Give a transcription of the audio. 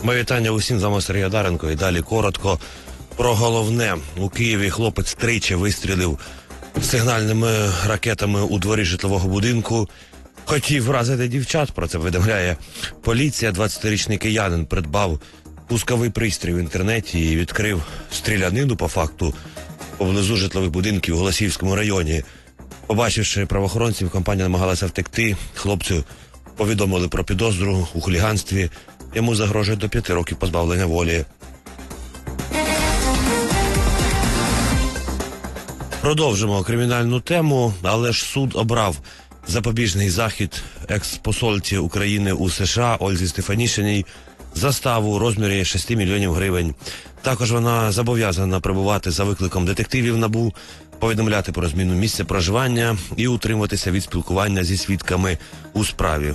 Моє вітання усім, з вами Сергій Одаренко. І далі коротко про головне. У Києві хлопець тричі вистрілив сигнальними ракетами у дворі житлового будинку. Хотів вразити дівчат, про це повідомляє поліція. 20-річний киянин придбав пусковий пристрій в інтернеті і відкрив стрілянину по факту поблизу житлових будинків у Голосіївському районі. Побачивши правоохоронців, компанія намагалася втекти. Хлопцю повідомили про підозру у хуліганстві. Йому загрожує до 5 років позбавлення волі. Продовжимо кримінальну тему, але ж суд обрав запобіжний захід експосольці України у США Ользі Стефанішиній заставу у розмірі 6 мільйонів гривень. Також вона зобов'язана перебувати за викликом детективів НАБУ, повідомляти про зміну місця проживання і утримуватися від спілкування зі свідками у справі.